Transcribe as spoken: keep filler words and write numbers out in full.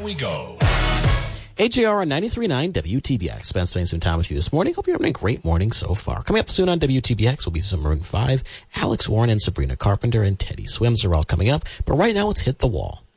we go. A J R on ninety-three point nine W T B X. Spence spending some time with you this morning. Hope you're having a great morning so far. Coming up soon on W T B X will be some Maroon five. Alex Warren and Sabrina Carpenter and Teddy Swims are all coming up. But right now, let's hit the wall.